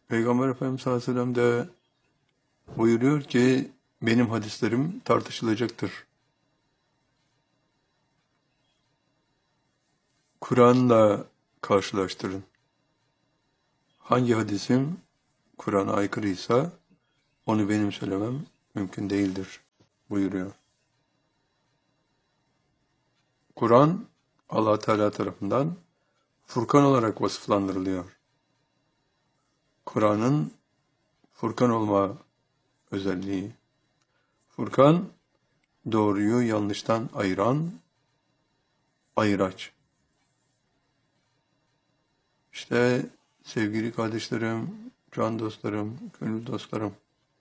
Peygamber Efendimiz sallallahu aleyhi ve sellem de buyuruyor ki benim hadislerim tartışılacaktır. Kur'an'la karşılaştırın. Hangi hadisim Kur'an'a aykırıysa onu benim söylemem mümkün değildir buyuruyor. Kur'an Allah Teala tarafından Furkan olarak vasıflandırılıyor. Kur'an'ın Furkan olma özelliği. Furkan, doğruyu yanlıştan ayıran ayıraç. İşte sevgili kardeşlerim, can dostlarım, gönül dostlarım.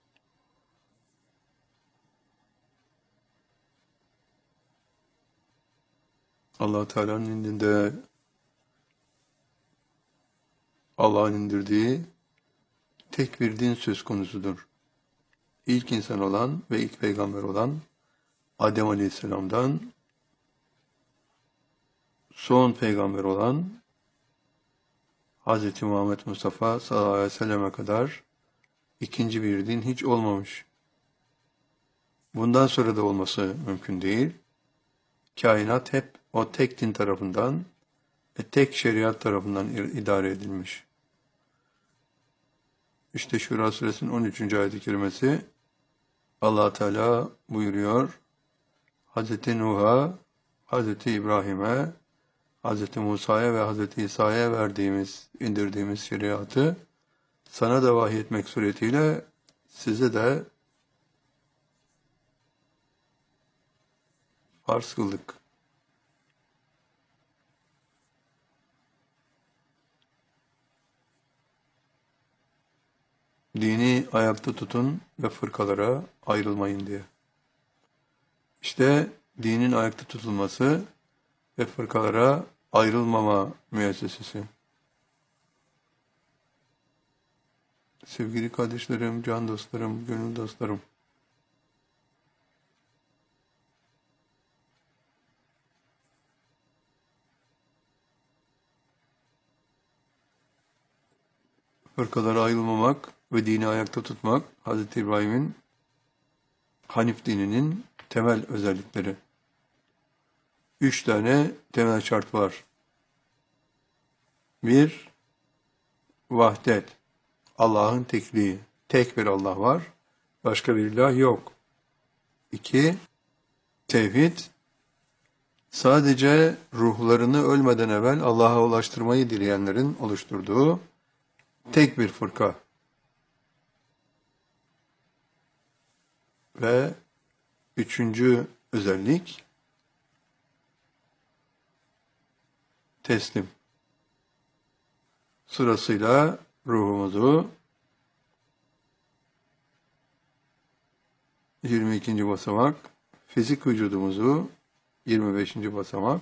Allah Teala'nın indinde Allah'ın indirdiği tek bir din söz konusudur. İlk insan olan ve ilk peygamber olan Adem Aleyhisselam'dan son peygamber olan Hz. Muhammed Mustafa sallallahu aleyhi ve selleme kadar ikinci bir din hiç olmamış. Bundan sonra da olması mümkün değil. Kainat hep o tek din tarafından ve tek şeriat tarafından idare edilmiş. İşte Şura Suresinin 13. ayet-i kerimesi Allah Teala buyuruyor. Hz. Nuh'a, Hz. İbrahim'e, Hz. Musa'ya ve Hz. İsa'ya indirdiğimiz şeriatı sana da vahyetmek suretiyle size de farz kıldık. Dini ayakta tutun ve fırkalara ayrılmayın diye. İşte dinin ayakta tutulması ve fırkalara ayrılmama müessesesi. Sevgili kardeşlerim, can dostlarım, gönül dostlarım. Fırkalara ayrılmamak ve dini ayakta tutmak, Hz. İbrahim'in Hanif dininin temel özellikleri. 3 tane temel şart var. 1. Vahdet. Allah'ın tekliği. Tek bir Allah var. Başka bir ilah yok. 2. Tevhid. Sadece ruhlarını ölmeden evvel Allah'a ulaştırmayı dileyenlerin oluşturduğu tek bir fırka. Ve 3. özellik teslim. Sırasıyla ruhumuzu 22. basamak, fizik vücudumuzu 25. basamak,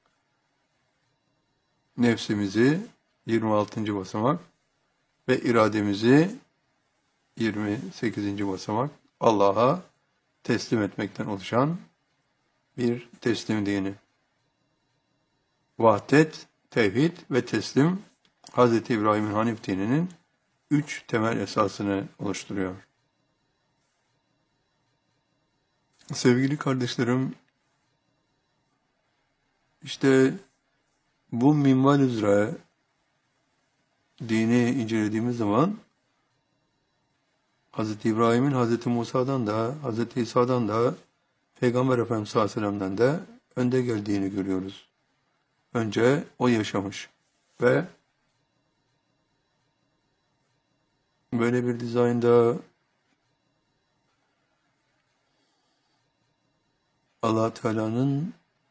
nefsimizi 26. basamak ve irademizi 28. basamak Allah'a teslim etmekten oluşan bir teslim dini. Vahdet, tevhid ve teslim Hz. İbrahim'in Hanif dininin 3 temel esasını oluşturuyor. Sevgili kardeşlerim, işte bu minval üzere dini incelediğimiz zaman Hz. İbrahim'in Hz. Musa'dan da, Hz. İsa'dan da, Peygamber Efendimiz sallallahu aleyhi ve sellem'den de önde geldiğini görüyoruz. Önce o yaşamış ve böyle bir dizaynda Allah Teala'nın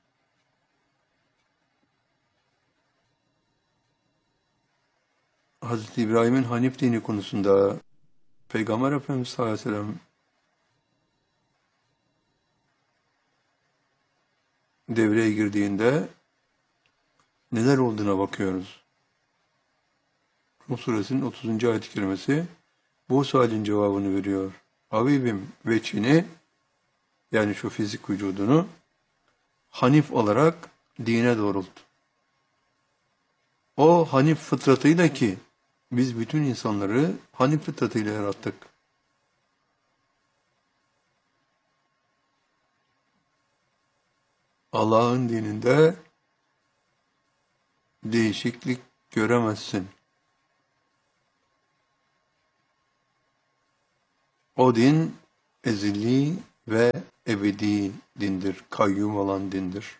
Hz. İbrahim'in Hanif dini konusunda Peygamber Efendimiz sallallahu aleyhi ve sellem devreye girdiğinde neler olduğuna bakıyoruz. Rum suresinin 30. ayet-i kerimesi bu sualin cevabını veriyor. Habibim veçhini, yani şu fizik vücudunu Hanif olarak dine doğrult. O Hanif fıtratıyla ki Biz bütün insanları Hanif fıtratıyla yarattık. Allah'ın dininde değişiklik göremezsin. O din ezeli ve ebedi dindir, kayyum olan dindir.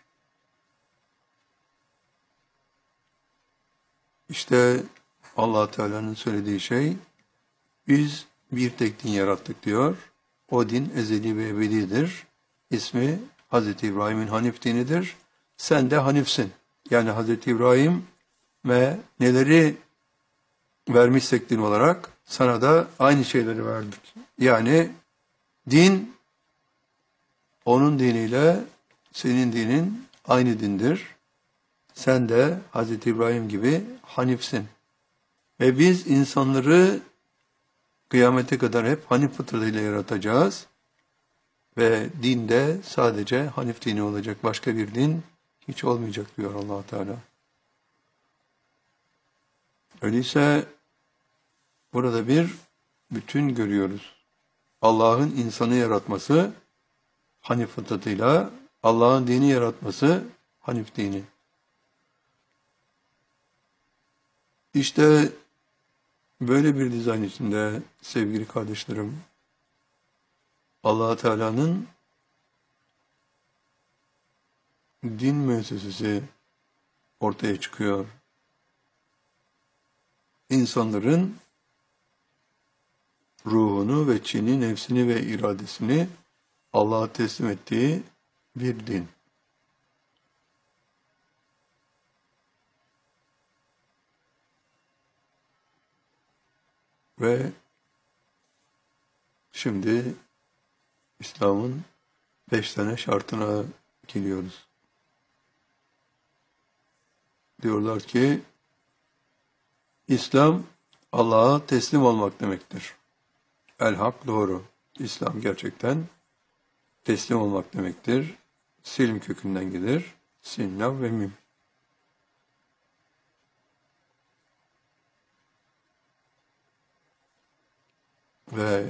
İşte Allah Teala'nın söylediği şey, biz bir tek din yarattık diyor. O din ezeli ve ebedidir. İsmi Hz. İbrahim'in Hanif dinidir. Sen de Hanifsin. Yani Hz. İbrahim ve neleri vermişsek din olarak sana da aynı şeyleri verdik. Yani din onun diniyle senin dinin aynı dindir. Sen de Hz. İbrahim gibi Hanifsin. Ve biz insanları kıyamete kadar hep Hanif fıtratıyla yaratacağız. Ve dinde sadece Hanif dini olacak. Başka bir din hiç olmayacak diyor Allah Teala. Öyleyse burada bir bütün görüyoruz. Allah'ın insanı yaratması Hanif fıtratıyla, Allah'ın dini yaratması Hanif dini. İşte böyle bir dizayn içinde sevgili kardeşlerim, Allah Teala'nın din müessesesi ortaya çıkıyor. İnsanların ruhunu ve çini, nefsini ve iradesini Allah'a teslim ettiği bir din. Ve şimdi İslam'ın 5 tane şartına geliyoruz. Diyorlar ki, İslam Allah'a teslim olmak demektir. El-Hak doğru. İslam gerçekten teslim olmak demektir. Silm kökünden gelir. Sin, lav ve mim. Ve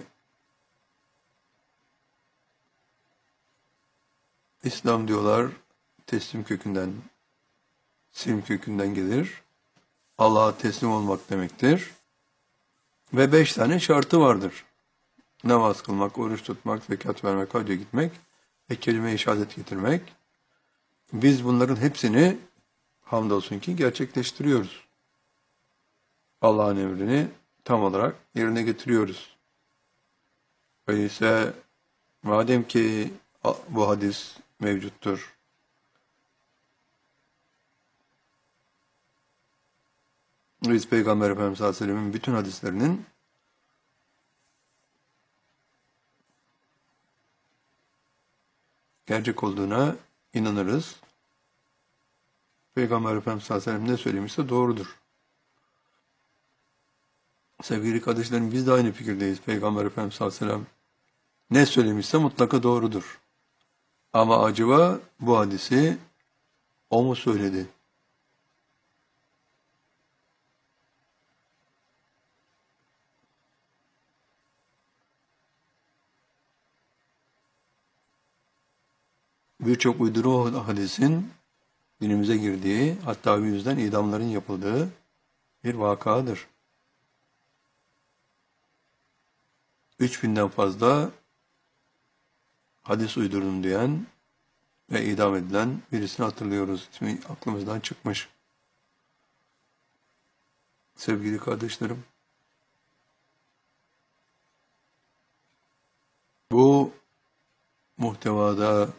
İslam diyorlar teslim kökünden, silm kökünden gelir. Allah'a teslim olmak demektir. Ve 5 tane şartı vardır. Namaz kılmak, oruç tutmak, zekat vermek, hacca gitmek ve kelime-i şehadet getirmek. Biz bunların hepsini hamdolsun ki gerçekleştiriyoruz. Allah'ın emrini tam olarak yerine getiriyoruz. Öyleyse madem ki bu hadis mevcuttur, biz Peygamber Efendimiz sallallahu aleyhi ve sellem'in bütün hadislerinin gerçek olduğuna inanırız. Peygamber Efendimiz sallallahu aleyhi ve sellem ne söylemişse doğrudur. Sevgili kardeşlerim, biz de aynı fikirdeyiz. Peygamber Efendimiz sallallahu aleyhi ve sellem ne söylemişse mutlaka doğrudur. Ama acaba bu hadisi o mu söyledi? Birçok uyduru hadisin dinimize girdiği, hatta bu yüzden idamların yapıldığı bir vakadır. 3000'den fazla hadis uydurdum diyen ve idam edilen birisini hatırlıyoruz. İsmi aklımızdan çıkmış. Sevgili kardeşlerim, bu muhtevada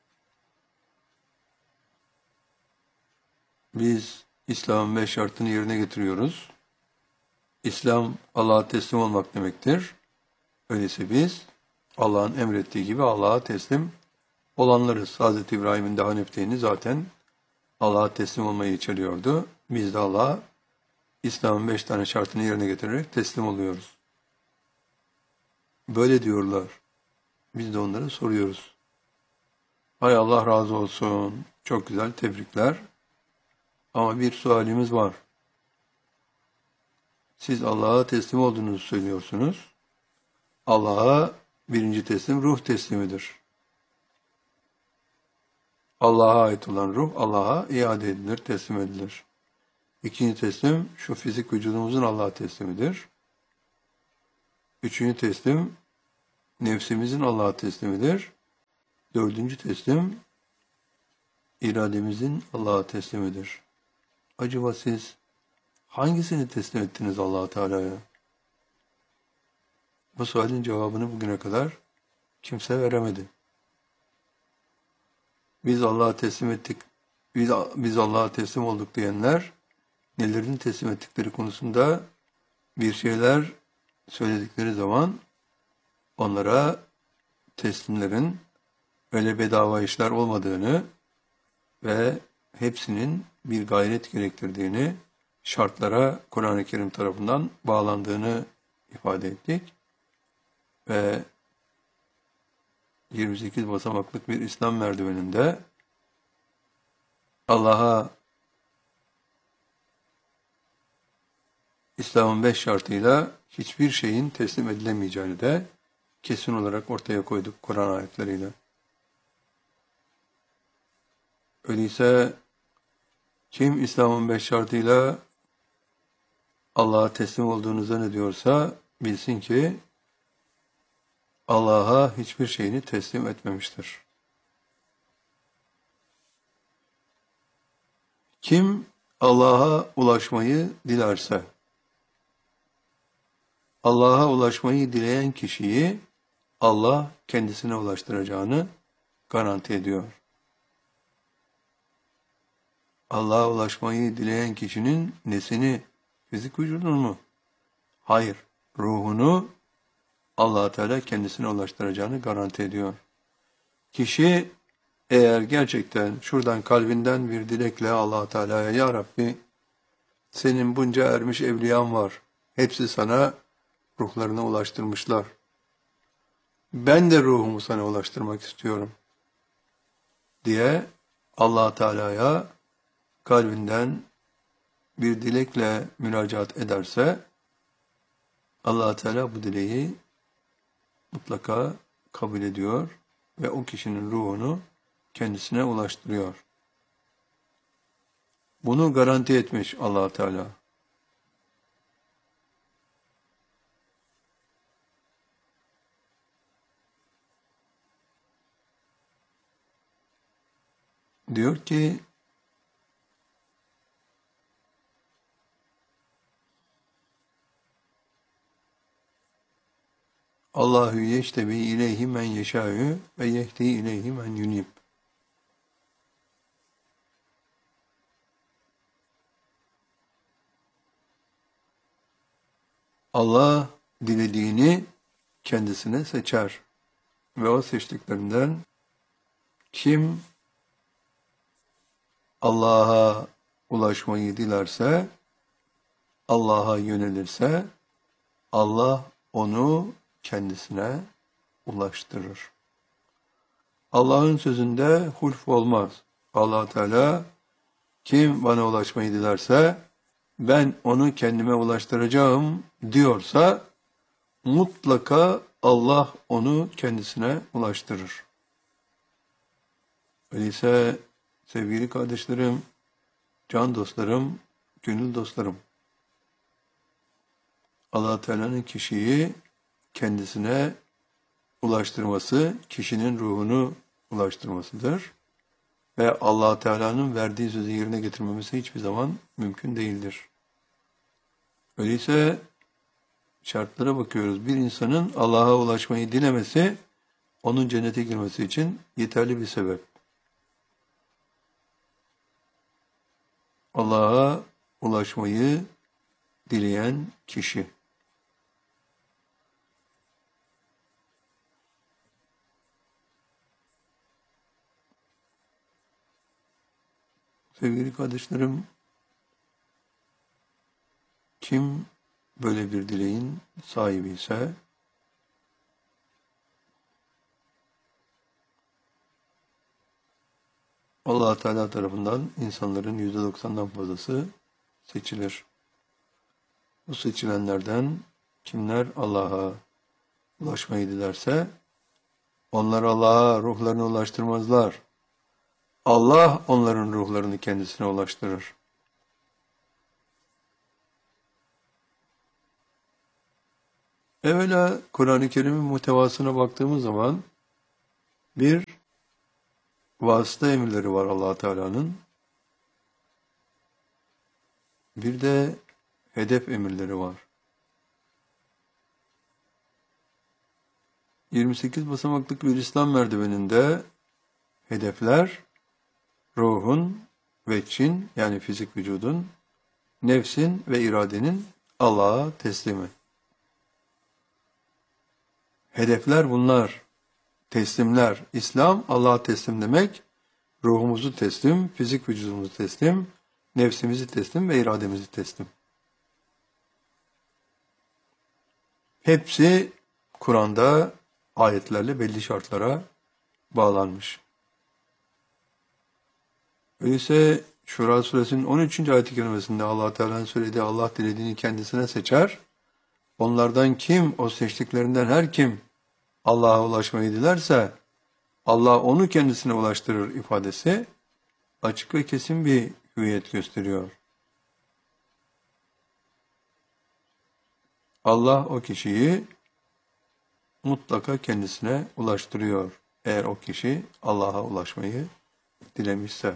biz İslam'ın 5 şartını yerine getiriyoruz. İslam Allah'a teslim olmak demektir. Öyleyse biz Allah'ın emrettiği gibi Allah'a teslim olanlarız. Hz. İbrahim'in de Hanif dini zaten Allah'a teslim olmayı içeriyordu. Biz de Allah'a İslam'ın 5 tane şartını yerine getirerek teslim oluyoruz. Böyle diyorlar. Biz de onlara soruyoruz. Hay Allah razı olsun. Çok güzel, tebrikler. Ama bir sualimiz var. Siz Allah'a teslim olduğunuzu söylüyorsunuz. Allah'a birinci teslim ruh teslimidir. Allah'a ait olan ruh Allah'a iade edilir, teslim edilir. İkinci teslim şu fizik vücudumuzun Allah'a teslimidir. Üçüncü teslim nefsimizin Allah'a teslimidir. Dördüncü teslim irademizin Allah'a teslimidir. Acaba siz hangisini teslim ettiniz Allah-u Teala'ya? Bu sualin cevabını bugüne kadar kimse veremedi. Biz Allah'a teslim ettik, biz Allah'a teslim olduk diyenler, nelerini teslim ettikleri konusunda bir şeyler söyledikleri zaman onlara teslimlerin öyle bedava işler olmadığını ve hepsinin bir gayret gerektirdiğini, şartlara Kur'an-ı Kerim tarafından bağlandığını ifade ettik. Ve 28 basamaklık bir İslam merdiveninde Allah'a İslam'ın 5 şartıyla hiçbir şeyin teslim edilemeyeceğini de kesin olarak ortaya koyduk Kur'an ayetleriyle. Öyleyse kim İslam'ın 5 şartıyla Allah'a teslim olduğunu zannediyorsa bilsin ki Allah'a hiçbir şeyini teslim etmemiştir. Kim Allah'a ulaşmayı dilerse, Allah'a ulaşmayı dileyen kişiyi Allah kendisine ulaştıracağını garanti ediyor. Allah'a ulaşmayı dileyen kişinin nesini, fizik vücudunu mu? Hayır, ruhunu Allah-u Teala kendisine ulaştıracağını garanti ediyor. Kişi eğer gerçekten şuradan kalbinden bir dilekle Allah-u Teala'ya ya Rabbi senin bunca ermiş evliyan var. Hepsi sana ruhlarına ulaştırmışlar. Ben de ruhumu sana ulaştırmak istiyorum diye Allah-u Teala'ya kalbinden bir dilekle müracaat ederse Allah-u Teala bu dileği mutlaka kabul ediyor ve o kişinin ruhunu kendisine ulaştırıyor. Bunu garanti etmiş Allah-u Teala. Diyor ki Allahu yeştebi ileyhi men yeşâ'ü ve yehdi ileyhi men yunib. Allah dilediğini kendisine seçer ve o seçtiklerinden kim Allah'a ulaşmayı dilerse, Allah'a yönelirse Allah onu kendisine ulaştırır. Allah'ın sözünde hulf olmaz. Allah Teala kim bana ulaşmayı dilerse ben onu kendime ulaştıracağım diyorsa mutlaka Allah onu kendisine ulaştırır. Öyleyse sevgili kardeşlerim, can dostlarım, gönül dostlarım, Allah Teala'nın kişiyi kendisine ulaştırması, kişinin ruhunu ulaştırmasıdır. Ve Allah Teala'nın verdiği sözü yerine getirmemesi hiçbir zaman mümkün değildir. Öyleyse şartlara bakıyoruz. Bir insanın Allah'a ulaşmayı dilemesi, onun cennete girmesi için yeterli bir sebep. Allah'a ulaşmayı dileyen kişi. Sevgili kardeşlerim, kim böyle bir dileğin sahibi ise Allah Teala tarafından insanların %90'dan fazlası seçilir. Bu seçilenlerden kimler Allah'a ulaşmayı dilerse, onlar Allah'a ruhlarını ulaştırmazlar. Allah onların ruhlarını kendisine ulaştırır. Evvela Kur'an-ı Kerim'in muhtevasına baktığımız zaman bir vasıta emirleri var Allah Teala'nın. Bir de hedef emirleri var. 28 basamaklık bir İslam merdiveninde hedefler ruhun, veçin yani fizik vücudun, nefsin ve iradenin Allah'a teslimi. Hedefler bunlar. Teslimler. İslam Allah'a teslim demek. Ruhumuzu teslim, fizik vücudumuzu teslim, nefsimizi teslim ve irademizi teslim. Hepsi Kur'an'da ayetlerle belli şartlara bağlanmış. Öyleyse Şura suresinin 13. ayet-i kerimesinde Allah Teala'nın söylediği Allah dilediğini kendisine seçer. Onlardan kim, o seçtiklerinden her kim Allah'a ulaşmayı dilerse Allah onu kendisine ulaştırır ifadesi açık ve kesin bir hüviyet gösteriyor. Allah o kişiyi mutlaka kendisine ulaştırıyor. Eğer o kişi Allah'a ulaşmayı dilemişse.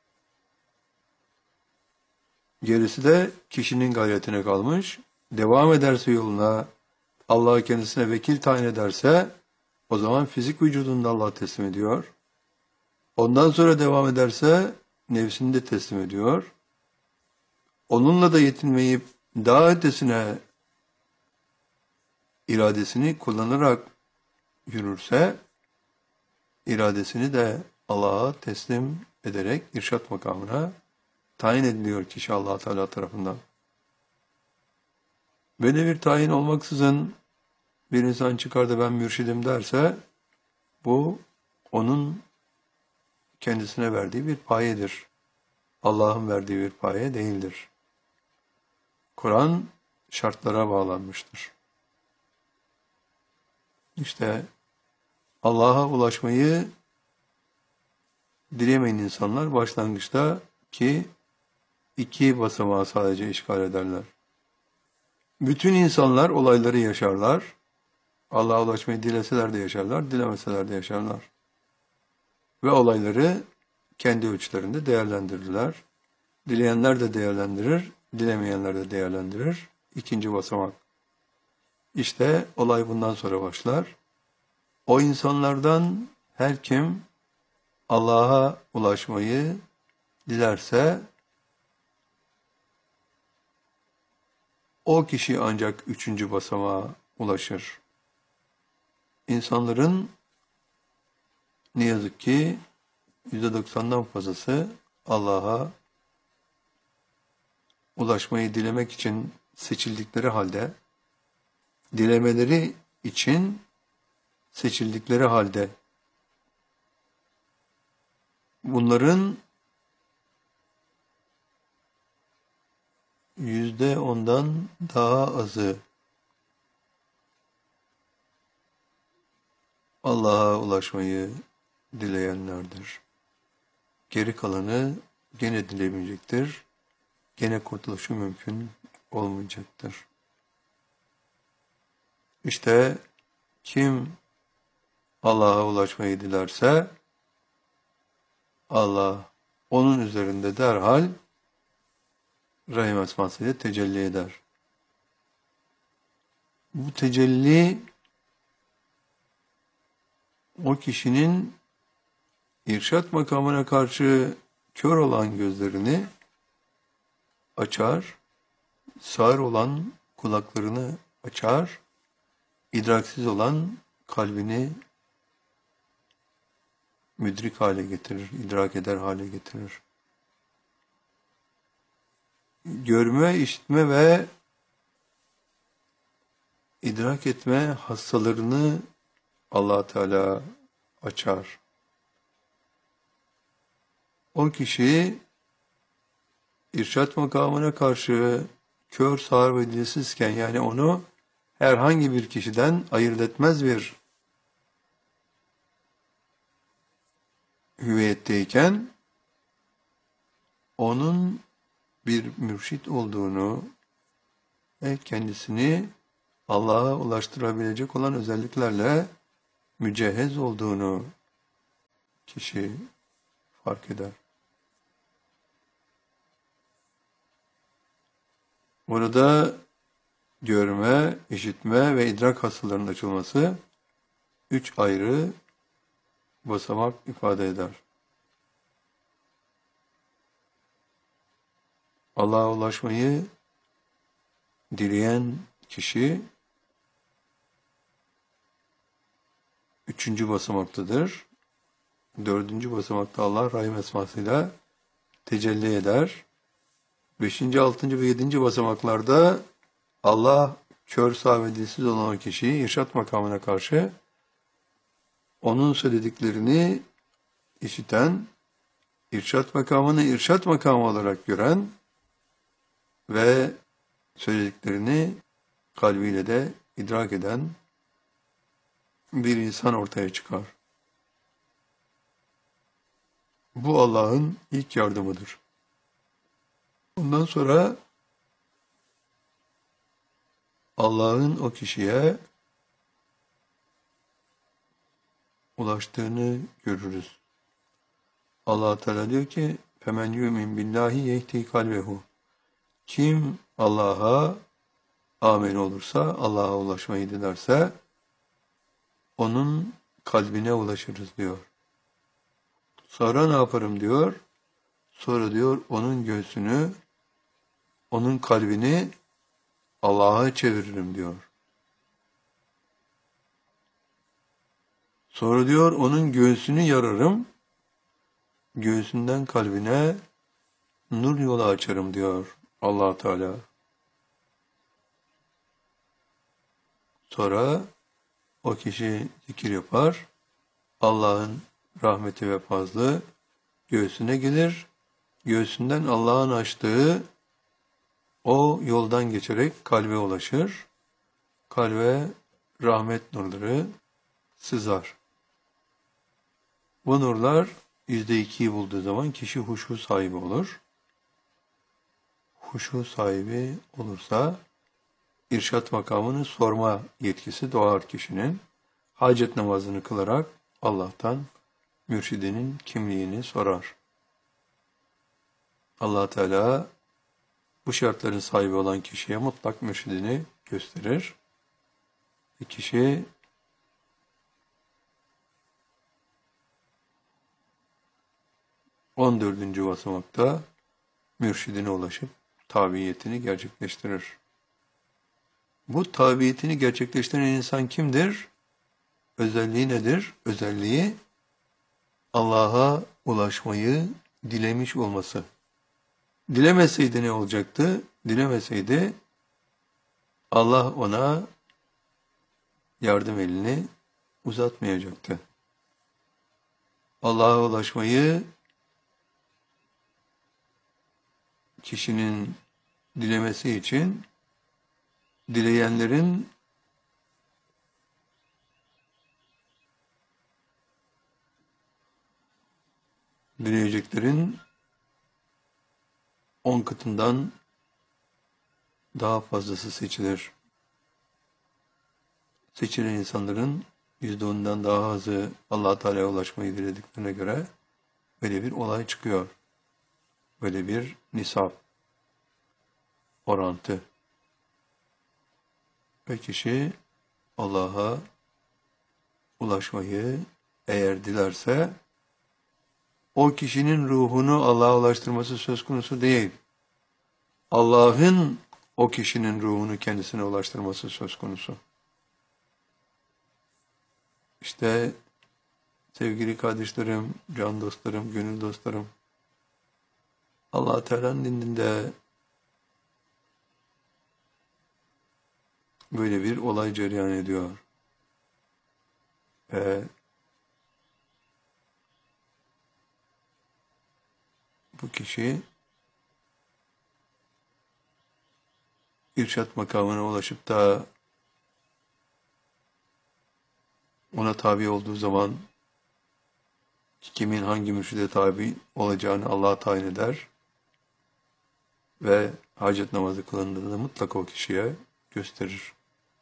Gerisi de kişinin gayretine kalmış. Devam ederse yoluna, Allah'ı kendisine vekil tayin ederse, o zaman fizik vücudunu da Allah'a teslim ediyor. Ondan sonra devam ederse, nefsini de teslim ediyor. Onunla da yetinmeyip, daha ötesine iradesini kullanarak yürürse, iradesini de Allah'a teslim ederek irşat makamına tayin ediliyor kişi Allah Teala tarafından. Böyle bir tayin olmaksızın bir insan çıkar da ben mürşidim derse, bu onun kendisine verdiği bir payedir. Allah'ın verdiği bir paye değildir. Kur'an şartlara bağlanmıştır. İşte Allah'a ulaşmayı dilemeyen insanlar başlangıçta ki 2 basamağı sadece işgal ederler. Bütün insanlar olayları yaşarlar. Allah'a ulaşmayı dileseler de yaşarlar, dilemeseler de yaşarlar. Ve olayları kendi ölçülerinde değerlendirirler. Dileyenler de değerlendirir, dilemeyenler de değerlendirir. 2. basamak. İşte olay bundan sonra başlar. O insanlardan her kim Allah'a ulaşmayı dilerse, o kişi ancak 3. basamağa ulaşır. İnsanların ne yazık ki %90'dan fazlası Allah'a ulaşmayı dilemek için seçildikleri halde, dilemeleri için seçildikleri halde, bunların %10'dan daha azı Allah'a ulaşmayı dileyenlerdir. Geri kalanı gene dilemeyecektir. Gene kurtuluşu mümkün olmayacaktır. İşte kim Allah'a ulaşmayı dilerse, Allah onun üzerinde derhal Rahim esmasıyla tecelli eder. Bu tecelli o kişinin irşat makamına karşı kör olan gözlerini açar, sağır olan kulaklarını açar, idraksiz olan kalbini müdrik hale getirir, idrak eder hale getirir. Görme, işitme ve idrak etme hastalarını Allah Teala açar. O kişi irşat makamına karşı kör, sağır ve dilsizken, yani onu herhangi bir kişiden ayırt etmez bir hüviyetteyken, onun bir mürşit olduğunu ve kendisini Allah'a ulaştırabilecek olan özelliklerle mücehhez olduğunu kişi fark eder. Burada görme, işitme ve idrak hasılarının açılması 3 ayrı basamak ifade eder. Allah'a ulaşmayı dileyen kişi 3. basamaktadır. 4. basamakta Allah Rahim esmasıyla tecelli eder. 5., 6. ve 7. basamaklarda Allah kör, sağır ve dilsiz olan o kişiyi irşat makamına karşı onun söylediklerini işiten, irşat makamını irşat makamı olarak gören ve söylediklerini kalbiyle de idrak eden bir insan ortaya çıkar. Bu Allah'ın ilk yardımıdır. Ondan sonra Allah'ın o kişiye ulaştığını görürüz. Allah Teala diyor ki: "Femen yu'min billahi yehdi kalbehu." Kim Allah'a amin olursa, Allah'a ulaşmayı dilerse onun kalbine ulaşırız diyor. Sonra ne yaparım diyor? Sonra diyor onun göğsünü, onun kalbini Allah'a çeviririm diyor. Sonra diyor onun göğsünü yararım, göğsünden kalbine nur yolu açarım diyor Allah Teala. Sonra o kişi zikir yapar, Allah'ın rahmeti ve fazlı göğsüne gelir, göğsünden Allah'ın açtığı o yoldan geçerek kalbe ulaşır, kalbe rahmet nurları sızar. Bu nurlar %2'yi bulduğu zaman kişi huşu sahibi olur. Huşu sahibi olursa irşat makamını sorma yetkisi doğar kişinin. Hacet namazını kılarak Allah'tan mürşidinin kimliğini sorar. Allah Teala bu şartların sahibi olan kişiye mutlak mürşidini gösterir. Ve kişi on dördüncü basamakta mürşidine ulaşıp tabiyetini gerçekleştirir. Bu tabiyetini gerçekleştiren insan kimdir? Özelliği nedir? Özelliği Allah'a ulaşmayı dilemiş olması. Dilemeseydi ne olacaktı? Dilemeseydi Allah ona yardım elini uzatmayacaktı. Allah'a ulaşmayı kişinin dilemesi için dileyenlerin dileyeceklerin 10 katından daha fazlası seçilir. Seçilen insanların %10'dan daha azı Allah Teala'ya ulaşmayı dilediklerine göre böyle bir olay çıkıyor. Böyle bir nisap, orantı. Ve kişi Allah'a ulaşmayı eğer dilerse o kişinin ruhunu Allah'a ulaştırması söz konusu değil. Allah'ın o kişinin ruhunu kendisine ulaştırması söz konusu. İşte sevgili kardeşlerim, can dostlarım, gönül dostlarım, Allah Teala'nın indinde böyle bir olay cereyan ediyor. Ve bu kişi irşat makamına ulaşıp da ona tabi olduğu zaman kimin hangi mürşide tabi olacağını Allah tayin eder ve hacet namazı kılındığında mutlaka o kişiye gösterir.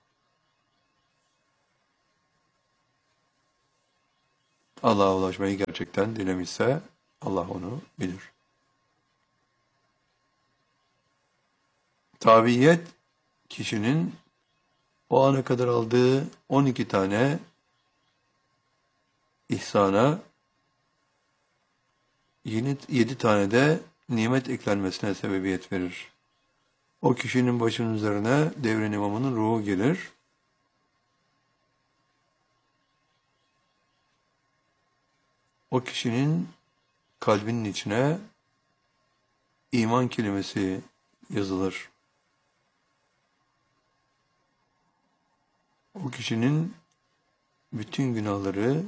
Allah'a ulaşmayı gerçekten dilemişse Allah onu bilir. Tabiyet kişinin o ana kadar aldığı 12 tane ihsana 7 tane de nimet eklenmesine sebebiyet verir. O kişinin başının üzerine devrin imamının ruhu gelir. O kişinin kalbinin içine iman kelimesi yazılır. O kişinin bütün günahları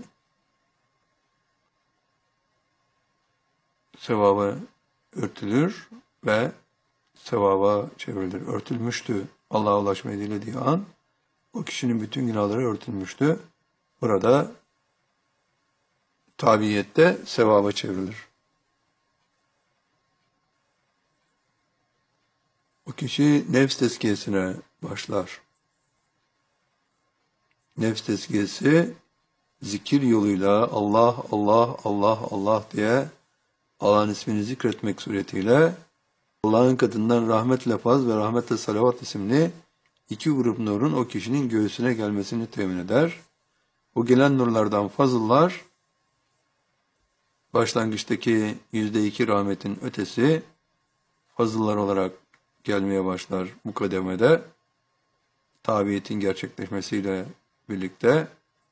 sevaba örtülür ve sevaba çevrilir. Örtülmüştü. Allah'a ulaşmayı dilediği an o kişinin bütün günahları örtülmüştü. Burada tabiyette sevaba çevrilir. O kişi nefs tezkiyesine başlar. Nefs tezkiyesi zikir yoluyla Allah, Allah, Allah, Allah diye Allah'ın ismini zikretmek suretiyle Allah'ın katından rahmetle faz ve rahmetle salavat isimli 2 grup nurun o kişinin göğsüne gelmesini temin eder. Bu gelen nurlardan fazıllar başlangıçtaki %2 rahmetin ötesi fazıllar olarak gelmeye başlar bu kademede. Tabiyetin gerçekleşmesiyle birlikte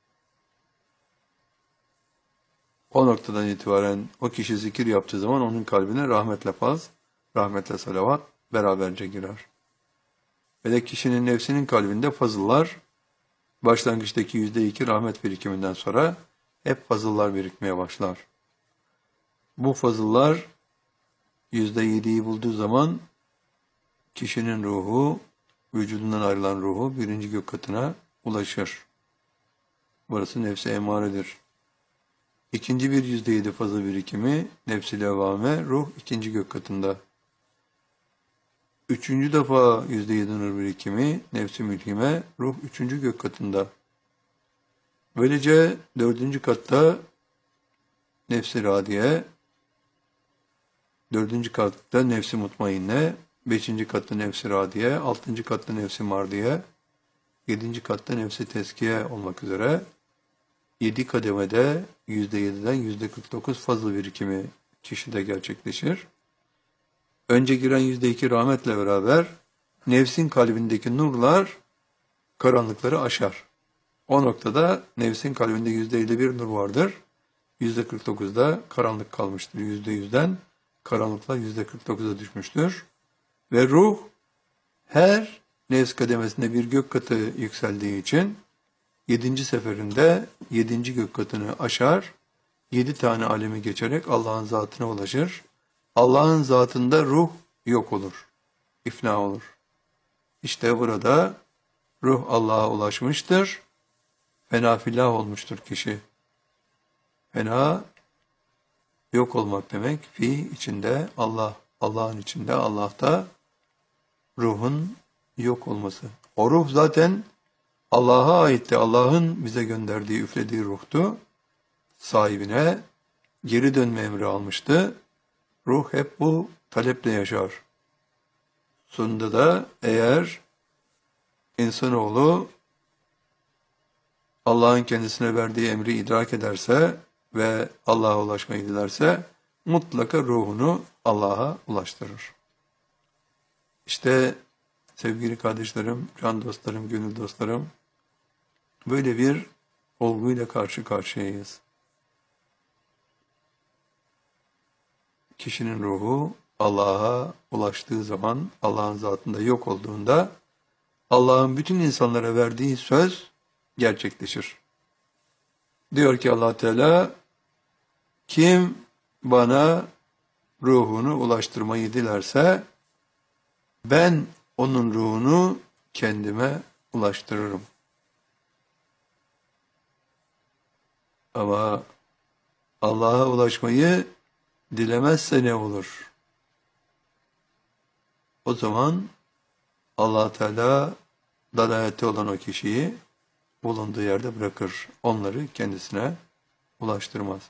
o noktadan itibaren o kişi zikir yaptığı zaman onun kalbine rahmetle faz, rahmetle salavat beraberce girer. Ve de kişinin nefsinin kalbinde fazıllar başlangıçtaki %2 rahmet birikiminden sonra hep fazıllar birikmeye başlar. Bu fazıllar %7'yi bulduğu zaman kişinin ruhu, vücudundan ayrılan ruhu 1. gök katına ulaşır. Burası nefs-i emaredir. İkinci bir %7 fazla birikimi nefs-i levvame, ruh 2. gök katında. 3. defa %7 nur birikimi nefs-i mülhime, ruh 3. gök katında. Böylece 4. katta nefs-i radiye, 4. katta nefs-i mutmainne, 5. katta nefs-i radiye, 6. katta nefs-i mardiye, 7. katta nefs-i tezkiye olmak üzere 7 kademede %7'den %49 fazla birikimi kişide gerçekleşir. Önce giren %2 rahmetle beraber nefsin kalbindeki nurlar karanlıkları aşar. O noktada nefsin kalbinde %51 nur vardır. %49'da karanlık kalmıştır. %100'den karanlıklar %49'a düşmüştür. Ve ruh her nefs kademesinde bir gök katı yükseldiği için 7. seferinde 7. gök katını aşar, 7 tane alemi geçerek Allah'ın zatına ulaşır. Allah'ın zatında ruh yok olur, ifna olur. İşte burada ruh Allah'a ulaşmıştır, fena fillah olmuştur kişi. Fena yok olmak demek, fi içinde Allah, Allah'ın içinde, Allah'ta ruhun yok olması. O ruh zaten Allah'a aitti. Allah'ın bize gönderdiği, üflediği ruhtu. Sahibine geri dönme emri almıştı. Ruh hep bu taleple yaşar. Sonunda da eğer insanoğlu Allah'ın kendisine verdiği emri idrak ederse ve Allah'a ulaşmayı dilerse mutlaka ruhunu Allah'a ulaştırır. İşte sevgili kardeşlerim, can dostlarım, gönül dostlarım, böyle bir olguyla karşı karşıyayız. Kişinin ruhu Allah'a ulaştığı zaman, Allah'ın zatında yok olduğunda, Allah'ın bütün insanlara verdiği söz gerçekleşir. Diyor ki Allah Teala, kim bana ruhunu ulaştırmayı dilerse, ben onun ruhunu kendime ulaştırırım. Ama Allah'a ulaşmayı dilemezse ne olur? O zaman Allah Teala dalalette olan o kişiyi bulunduğu yerde bırakır. Onları kendisine ulaştırmaz.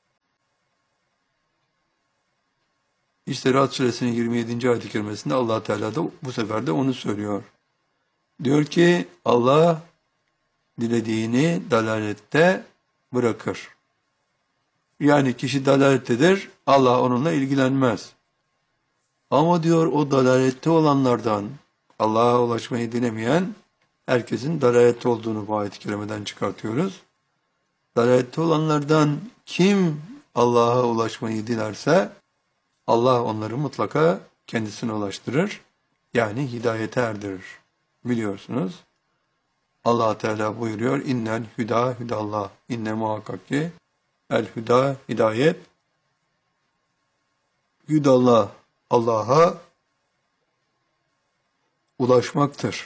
İşte Ra'd suresinin 27. ayet-i kerimesinde Allah Teala da bu sefer de onu söylüyor. Diyor ki Allah dilediğini dalalette bırakır. Yani kişi dalalettedir, Allah onunla ilgilenmez. Ama diyor o dalalette olanlardan Allah'a ulaşmayı dilemeyen herkesin dalalette olduğunu bu ayet-i kerimeden çıkartıyoruz. Dalalette olanlardan kim Allah'a ulaşmayı dilerse Allah onları mutlaka kendisine ulaştırır. Yani hidayete erdirir. Biliyorsunuz. Allah Teala buyuruyor. İnnel hüda hüdallah. İnne muhakkak ki el hüda hidayet. Hüdallah Allah'a ulaşmaktır.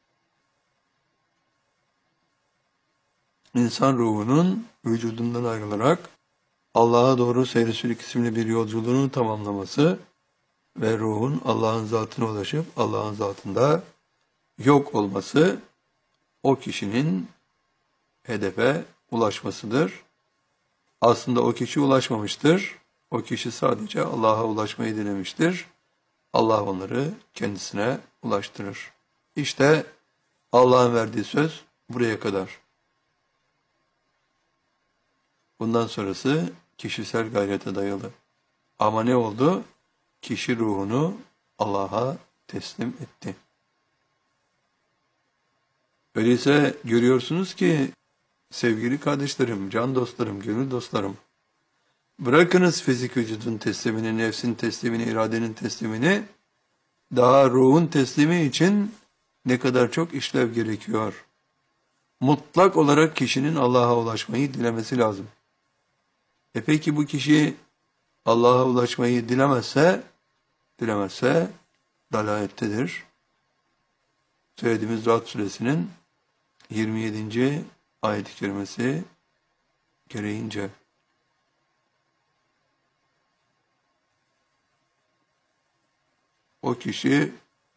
İnsan ruhunun vücudundan ayrılarak Allah'a doğru seyri isimli bir yolculuğunu tamamlaması ve ruhun Allah'ın zatına ulaşıp Allah'ın zatında yok olması o kişinin hedefe ulaşmasıdır. Aslında o kişi ulaşmamıştır. O kişi sadece Allah'a ulaşmayı dilemiştir. Allah onları kendisine ulaştırır. İşte Allah'ın verdiği söz buraya kadar. Bundan sonrası kişisel gayrete dayalı. Ama ne oldu? Kişi ruhunu Allah'a teslim etti. Öyleyse görüyorsunuz ki sevgili kardeşlerim, can dostlarım, gönül dostlarım, bırakınız fizik vücudun teslimini, nefsin teslimini, iradenin teslimini, daha ruhun teslimi için ne kadar çok işlev gerekiyor. Mutlak olarak kişinin Allah'a ulaşmayı dilemesi lazım. Peki bu kişi Allah'a ulaşmayı dilemezse dalalettedir. Söylediğimiz Ra'd suresinin 27. ayet-i kerimesi gereğince. O kişi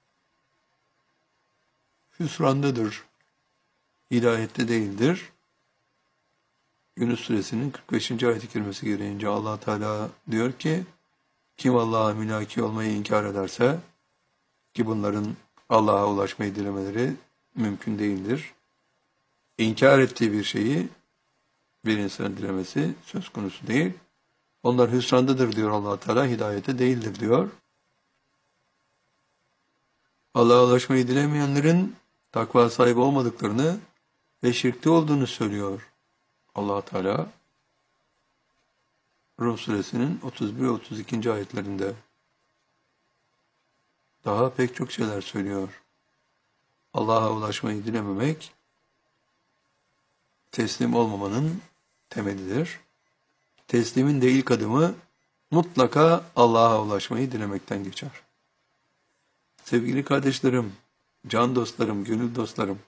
hüsrandadır, hidayette değildir. Yunus suresinin 45. ayet-i kerimesi gereğince Allah Teala diyor ki, kim Allah'a münaki olmayı inkar ederse, ki bunların Allah'a ulaşmayı dilemeleri mümkün değildir. İnkar ettiği bir şeyi bir insanın dilemesi söz konusu değil. Onlar hüsrandadır diyor Allah Teala, hidayete değildir diyor. Allah'a ulaşmayı dilemeyenlerin takva sahibi olmadıklarını ve şirkte olduğunu söylüyor Allah Teala. Rum suresinin 31 ve 32. ayetlerinde daha pek çok şeyler söylüyor. Allah'a ulaşmayı dilememek teslim olmamanın temelidir. Teslimin de ilk adımı mutlaka Allah'a ulaşmayı dilemekten geçer. Sevgili kardeşlerim, can dostlarım, gönül dostlarım,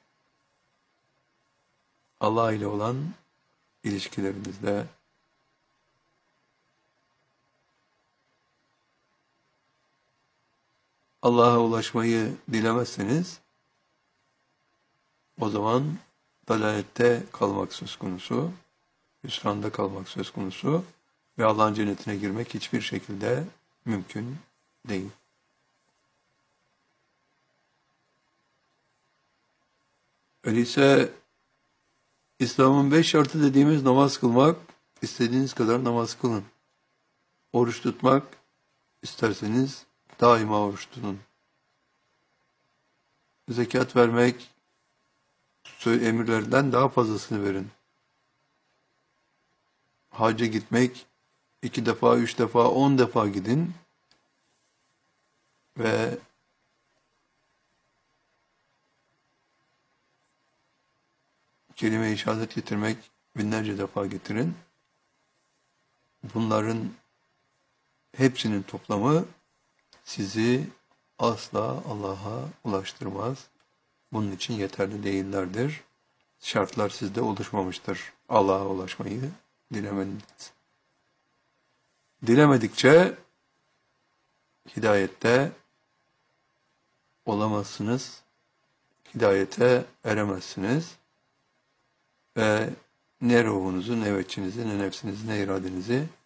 Allah ile olan ilişkilerimizde Allah'a ulaşmayı dilemezseniz o zaman dalalette kalmak söz konusu, hüsranda kalmak söz konusu ve Allah'ın cennetine girmek hiçbir şekilde mümkün değil. Öyleyse İslam'ın 5 şartı dediğimiz namaz kılmak, istediğiniz kadar namaz kılın. Oruç tutmak, isterseniz daima oruç tutun. Zekat vermek, emirlerden daha fazlasını verin. Hacca gitmek, 2 defa, 3 defa, 10 defa gidin ve kelime-i şehadet getirmek binlerce defa getirin. Bunların hepsinin toplamı sizi asla Allah'a ulaştırmaz. Bunun için yeterli değillerdir. Şartlar sizde oluşmamıştır. Allah'a ulaşmayı dilemeniz. Dilemedikçe hidayette olamazsınız. Hidayete eremezsiniz. Ve ne ruhunuzu, ne veçinizi, ne nefsinizi, ne iradenizi